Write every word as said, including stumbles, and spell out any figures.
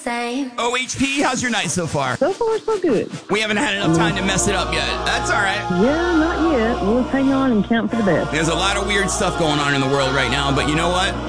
same. O H P, how's your night so far? So far, so good. We haven't had enough time to mess it up yet. That's all right. Yeah, not yet. We'll hang on and count for the best. There's a lot of weird stuff going on in the world right now, but you know what?